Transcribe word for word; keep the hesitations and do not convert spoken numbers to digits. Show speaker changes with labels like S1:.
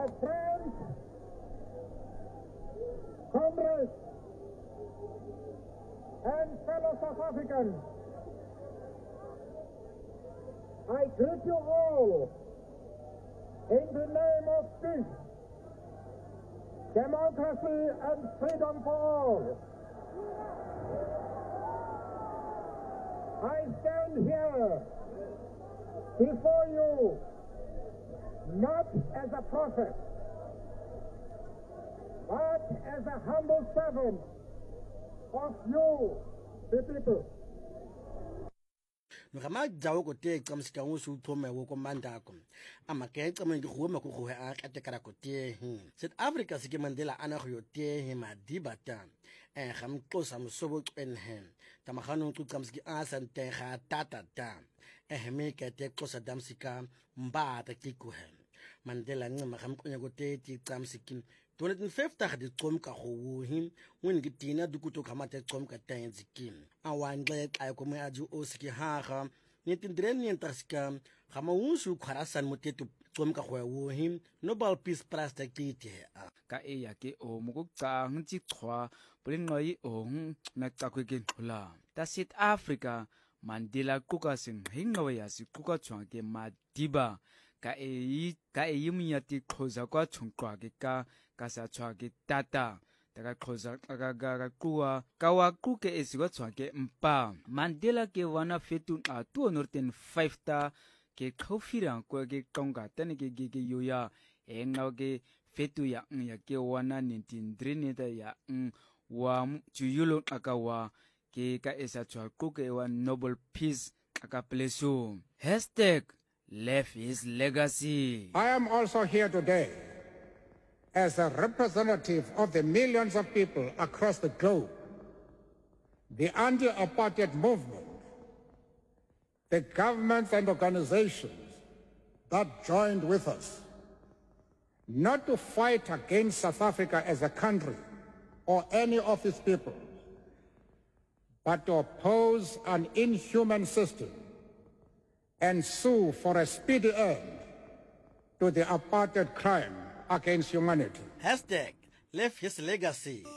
S1: My friends, comrades, and fellow South Africans, I greet you all in the name of peace, democracy, and freedom for all. I stand here before you not as a prophet, but as a humble servant of you, the people.
S2: Ngama jawo ko te kam sika ngusu thome wo ko mandako ama ke tsama di go ma go go a ka te kara ko te South Africa se ke Mandela ana go yo te he madibata eh gam qosa mosobo qenhe tamagano tsu kam siki a sante ga tata ta eh me ke te qosa damsika mba ta kikuhe Mandela ngama gam qonya ko te ti kam siki twenty fifty ga di qom ka go wo hin when ke tina du kuto kama te qom ka ten zikin awan gle ka ko me aju o siki ha ga ni tindren ni taska gama unsu kharasan motetu qom ka go wo hin Nobel Peace Prize ta kite
S3: ka e ya ke o mo ko ka ngti khwa bolengqai o na ka kwe ke khola ta South Africa Mandela kuka sing hingwe ya si kuka chwa ke madiba ka e ka e yimya ti khoza kwa chungqwa ke ka ka sa chwa ke tata daga khoza ka ga kuwa ka wa ku ke esigwa chwa ke mpa Mandela ke wana fetu a two hundred five ta ke khofira ko ke tonga tane ke ke yoya e ngaw ke fetu ya ya ke wana nineteen three ta ya wa tuyulo akawa ke ka esa chwa ku ke wa Nobel Peace aka pleso hashtag left his legacy.
S1: I am also here today as a representative of the millions of people across the globe, the anti-apartheid movement, the governments and organizations that joined with us, not to fight against South Africa as a country or any of its people, but to oppose an inhuman system and sue for a speedy end to the apartheid crime against humanity.
S2: Hashtag left his legacy.